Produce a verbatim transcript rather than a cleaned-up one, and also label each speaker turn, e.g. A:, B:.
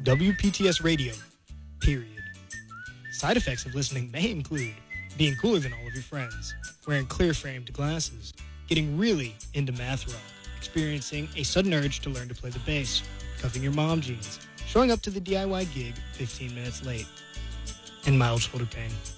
A: W P T S Radio, period. Side effects of listening may include being cooler than all of your friends, wearing clear-framed glasses, getting really into math rock, experiencing a sudden urge to learn to play the bass, cuffing your mom jeans, showing up to the D I Y gig fifteen minutes late, and mild shoulder pain.